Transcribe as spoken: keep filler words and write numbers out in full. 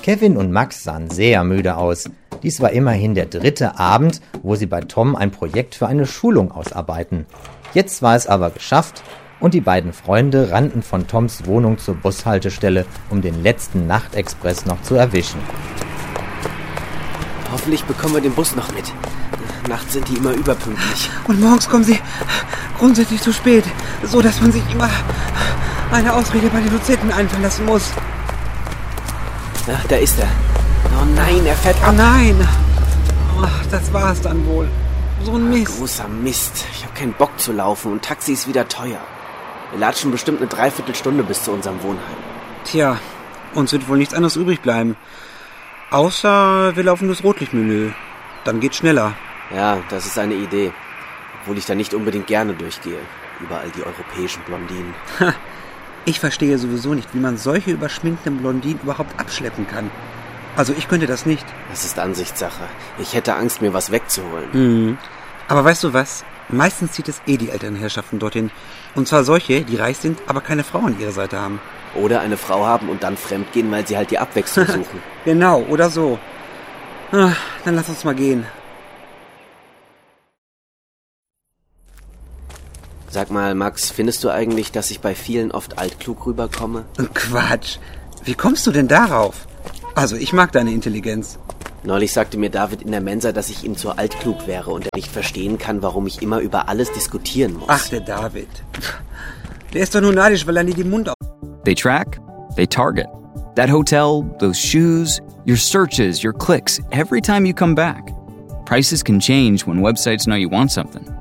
Kevin und Max sahen sehr müde aus. Dies war immerhin der dritte Abend, wo sie bei Tom ein Projekt für eine Schulung ausarbeiten. Jetzt war es aber geschafft und die beiden Freunde rannten von Toms Wohnung zur Bushaltestelle, um den letzten Nachtexpress noch zu erwischen. Hoffentlich bekommen wir den Bus noch mit. Nachts sind die immer überpünktlich. Und morgens kommen sie grundsätzlich zu spät, so dass man sich immer eine Ausrede bei den Dozenten einfallen lassen muss. Ja, da ist er. Oh nein, er fährt ab. Oh nein. Oh, das war's dann wohl. So ein Mist. Großer Mist. Ich habe keinen Bock zu laufen und Taxi ist wieder teuer. Wir latschen bestimmt eine Dreiviertelstunde bis zu unserem Wohnheim. Tja, uns wird wohl nichts anderes übrig bleiben. Außer wir laufen das Rotlichtmenü. Dann geht's schneller. Ja, das ist eine Idee. Obwohl ich da nicht unbedingt gerne durchgehe. Überall die europäischen Blondinen. Ich verstehe sowieso nicht, wie man solche überschminkten Blondinen überhaupt abschleppen kann. Also ich könnte das nicht. Das ist Ansichtssache. Ich hätte Angst, mir was wegzuholen. Mhm. Aber weißt du was? Meistens zieht es eh die älteren Herrschaften dorthin. Und zwar solche, die reich sind, aber keine Frau an ihrer Seite haben. Oder eine Frau haben und dann fremdgehen, weil sie halt die Abwechslung suchen. Genau, oder so. Ach, dann lass uns mal gehen. Sag mal, Max, findest du eigentlich, dass ich bei vielen oft altklug rüberkomme? Quatsch. Wie kommst du denn darauf? Also, ich mag deine Intelligenz. Neulich sagte mir David in der Mensa, dass ich ihm zu altklug wäre und er nicht verstehen kann, warum ich immer über alles diskutieren muss. Ach, der David. Der ist doch nur neidisch, weil er nie den Mund auf... They track, they target. That hotel, those shoes, your searches, your clicks, every time you come back. Prices can change when websites know you want something.